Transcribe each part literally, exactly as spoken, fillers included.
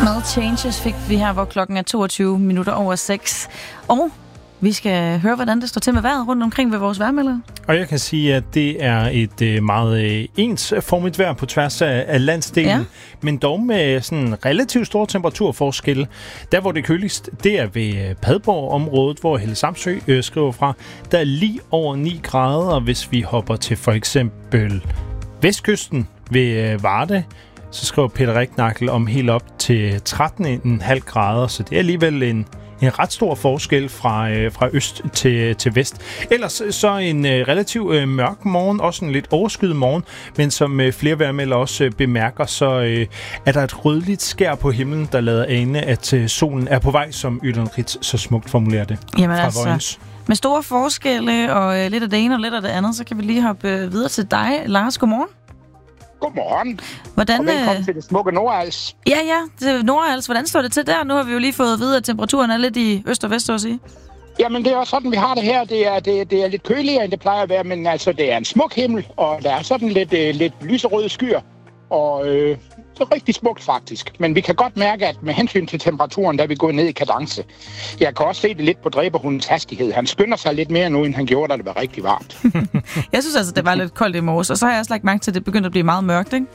Med Changes fik vi her, hvor klokken er toogtyve minutter over seks. Og vi skal høre, hvordan det står til med vejret rundt omkring ved vores vejrmelder. Og jeg kan sige, at det er et øh, meget øh, ensformigt vejr på tværs af, af landsdelen, ja. Men dog med sådan relativt store temperaturforskelle. Der, hvor det er køligst, det er ved Padborg-området, hvor Helle Samsø øh, skriver fra. Der er lige over ni grader, og hvis vi hopper til for eksempel vestkysten ved øh, Varde, så skriver Peter Ricknagel om helt op til tretten komma fem grader, så det er alligevel en, en ret stor forskel fra, øh, fra øst til, til vest. Ellers så en øh, relativt øh, mørk morgen, også en lidt overskyet morgen, men som øh, flere vejrmeldere også øh, bemærker, så øh, er der et rødligt skær på himlen, der lader ane, at øh, solen er på vej, som Ytteren Ritz så smukt formulerer det. Jamen fra altså, Vojens. Med store forskelle og øh, lidt af det ene og lidt af det andet, så kan vi lige hoppe øh, videre til dig, Lars. Godmorgen. Godmorgen. Hvordan, og velkommen øh... til det smukke Nordals. Ja, ja, det er Nordals. Hvordan står det til der? Nu har vi jo lige fået at vide, at temperaturen er lidt i øst og vest, så at sige. Jamen, det er også sådan, vi har det her. Det er, det, det er lidt køligere, end det plejer at være, men altså, det er en smuk himmel, og der er sådan lidt, øh, lidt lyserøde skyer, og øh, så rigtig smukt faktisk. Men vi kan godt mærke, at med hensyn til temperaturen, der er vi gået ned i kadence. Jeg kan også se det lidt på dræberhundens hastighed. Han skynder sig lidt mere nu, end han gjorde, da det var rigtig varmt. Jeg synes altså, det var lidt koldt i morges, og så har jeg også lagt mærke til, at det begyndte at blive meget mørkt, ikke?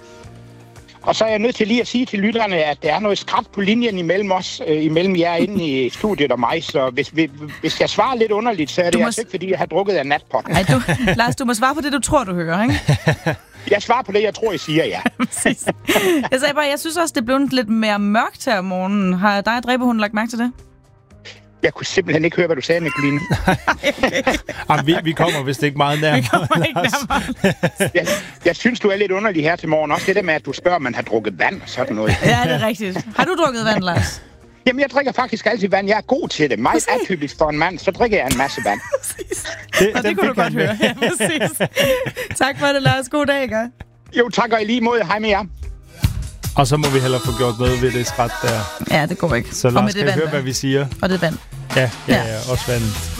Og så er jeg nødt til lige at sige til lytterne, at der er noget skræt på linjen imellem os, øh, imellem jer inde i studiet og mig. Så hvis, hvis jeg svarer lidt underligt, så er det må... altså ikke, fordi jeg har drukket af natpot. Nej, du, Lars, du må svare på det, du tror, du hører, ikke? Jeg svarer på det, jeg tror, I siger, ja. Præcis. Jeg sagde bare, jeg synes også, det blev lidt mere mørkt her om morgenen. Har dig og dræberhunden lagt mærke til det? Jeg kunne simpelthen ikke høre, hvad du sagde, Nicoline. Okay. Jamen, vi, vi kommer vist ikke meget nærmere. Vi kommer ikke nærmere. jeg, jeg synes, du er lidt underlig her til morgen. Også det der med, at du spørger, om man har drukket vand og sådan noget. Ja, det er rigtigt. Har du drukket vand, Lars? Jamen, jeg drikker faktisk altid vand. Jeg er god til det. Meget atypisk for en mand, så drikker jeg en masse vand. Præcis. Det, og det kunne du godt høre. Ja, præcis. Tak for det, Lars. God dag, ikke? Jo, tak og i lige måde. Hej med jer. Og så må vi hellere få gjort noget ved det skræt der. Ja, det går ikke. Så Lars skal høre, hvad vi siger. Og det er vand. Ja, ja, ja, også vand.